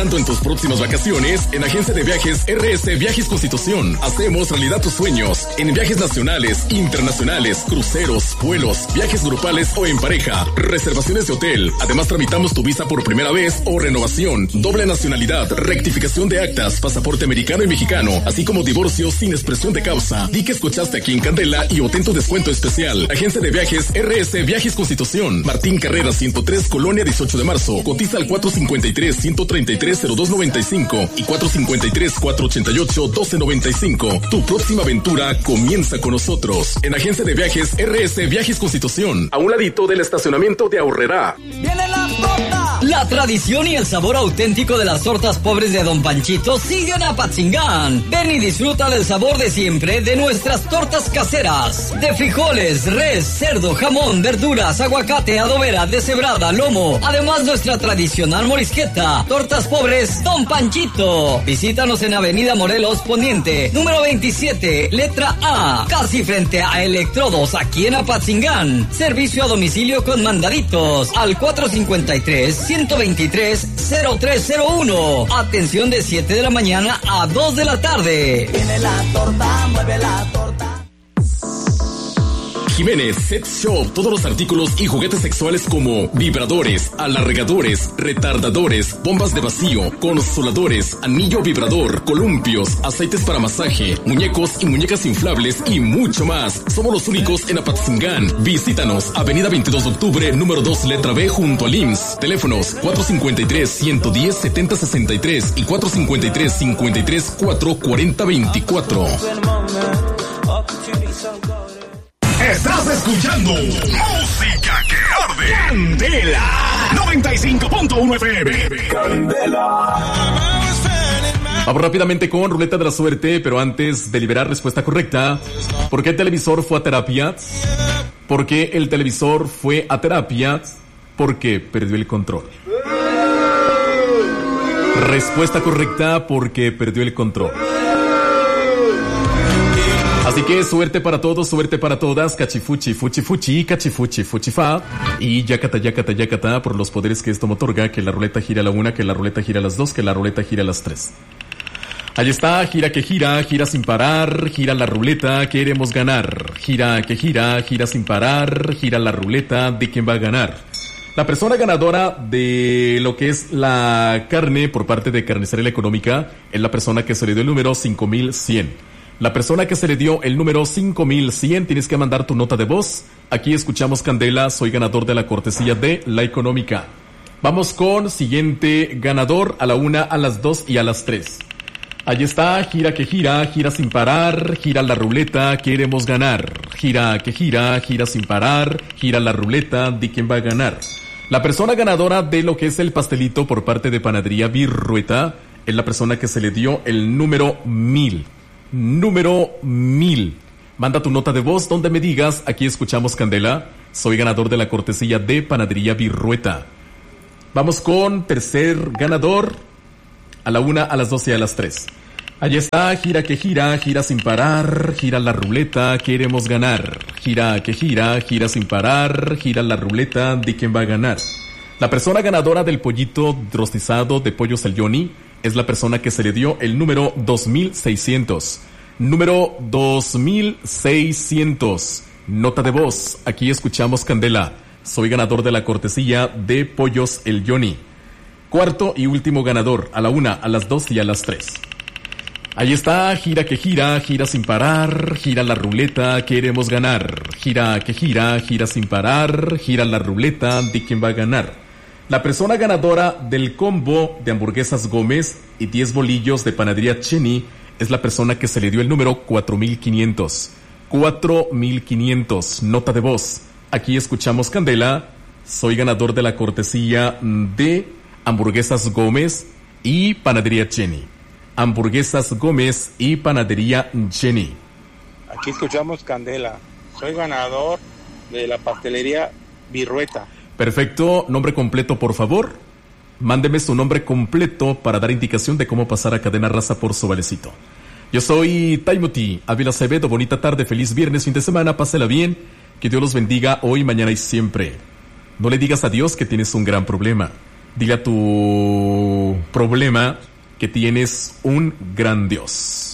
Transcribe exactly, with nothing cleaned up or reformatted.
Tanto en tus próximas vacaciones, en Agencia de Viajes R S Viajes Constitución, hacemos realidad tus sueños en viajes nacionales, internacionales, cruceros, vuelos, viajes grupales o en pareja, reservaciones de hotel. Además, tramitamos tu visa por primera vez o renovación, doble nacionalidad, rectificación de actas, pasaporte americano y mexicano, así como divorcio sin expresión de causa. Di que escuchaste aquí en Candela y obtén tu descuento especial. Agencia de Viajes R S Viajes Constitución, Martín Carrera ciento tres, Colonia dieciocho de marzo. Cotiza al cuatro cinco tres, uno tres tres, cero dos nueve cinco y cuatro cinco tres, cuatro ocho ocho, uno dos nueve cinco. Tu próxima aventura comienza con nosotros. En Agencia de Viajes R S Viajes Constitución, a un ladito del estacionamiento de Aurrerá. ¡Viene la torta! La tradición y el sabor auténtico de las tortas pobres de Don Panchito siguen a Apatzingán. Ven y disfruta del sabor de siempre de nuestras tortas caseras. De frijoles, res, cerdo, jamón, verduras, aguacate, adobera, deshebrada, lomo. Además, nuestra tradicional morisqueta. Tortas pobres Don Panchito. Visítanos en Avenida Morelos Poniente, número veintisiete, letra A, casi frente a Electrodos, aquí en Apatzingán. Servicio a domicilio con mandaditos al cuatro cinco tres, uno dos tres, cero tres cero uno. Atención de siete de la mañana a dos de la tarde. Viene la torta, mueve la torta. Jiménez Sex Shop, todos los artículos y juguetes sexuales como vibradores, alargadores, retardadores, bombas de vacío, consoladores, anillo vibrador, columpios, aceites para masaje, muñecos y muñecas inflables y mucho más. Somos los únicos en Apatzingán. Visítanos, Avenida veintidós de octubre, número dos, letra B, junto al I M S S. Teléfonos cuatro cinco tres, uno uno cero, siete cero seis tres y cuatro cinco tres, cinco tres, cuatro cuatro cero veinticuatro. Estás escuchando Música que Arde. Candela noventa y cinco punto uno F M. Candela. Vamos rápidamente con Ruleta de la Suerte, pero antes de liberar respuesta correcta. ¿Por qué el televisor fue a terapia? ¿Por qué el televisor fue a terapia? Porque perdió el control. Respuesta correcta, porque perdió el control. Así que suerte para todos, suerte para todas, cachifuchi, fuchi, fuchi, cachifuchi, fuchi, fa, y yacata, yacata, yacata, por los poderes que esto me otorga, que la ruleta gira a la una, que la ruleta gira a las dos, que la ruleta gira a las tres. Ahí está, gira que gira, gira sin parar, gira la ruleta, queremos ganar. Gira que gira, gira sin parar, gira la ruleta, ¿de quién va a ganar? La persona ganadora de lo que es la carne por parte de Carnicería Económica es la persona que se le dio el número cinco mil cien. La persona que se le dio el número cinco mil cien, tienes que mandar tu nota de voz. Aquí escuchamos Candela, soy ganador de la cortesía de La Económica. Vamos con siguiente ganador a la una, a las dos y a las tres. Ahí está, gira que gira, gira sin parar, gira la ruleta, queremos ganar. Gira que gira, gira sin parar, gira la ruleta, ¿de quién va a ganar? La persona ganadora de lo que es el pastelito por parte de Panadería Virrueta es la persona que se le dio el número mil. Número mil. Manda tu nota de voz donde me digas, aquí escuchamos Candela, soy ganador de la cortesía de Panadería Virrueta. Vamos con tercer ganador, a la una, a las dos y a las tres. Allí está, gira que gira, gira sin parar, gira la ruleta, queremos ganar. Gira que gira, gira sin parar, gira la ruleta, ¿de quién va a ganar? La persona ganadora del pollito rostizado de Pollos El Johnny es la persona que se le dio el número dos mil seiscientos. Número dos mil seiscientos. Nota de voz. Aquí escuchamos Candela. Soy ganador de la cortesía de Pollos El Johnny. Cuarto y último ganador. A la una, a las dos y a las tres. Ahí está. Gira que gira, gira sin parar. Gira la ruleta, queremos ganar. Gira que gira, gira sin parar. Gira la ruleta, ¿de quién va a ganar? La persona ganadora del combo de hamburguesas Gómez y diez bolillos de Panadería Chenny es la persona que se le dio el número cuatro mil quinientos. cuatro mil quinientos. Nota de voz. Aquí escuchamos Candela. Soy ganador de la cortesía de hamburguesas Gómez y Panadería Chenny. Hamburguesas Gómez y Panadería Chenny. Aquí escuchamos Candela. Soy ganador de la pastelería Virrueta. Perfecto, nombre completo por favor. Mándeme su nombre completo para dar indicación de cómo pasar a Cadena Raza por su valecito. Yo soy Taimoti Ávila Acevedo, bonita tarde, feliz viernes, fin de semana, pásela bien, que Dios los bendiga hoy, mañana y siempre. No le digas a Dios que tienes un gran problema. Dile a tu problema que tienes un gran Dios.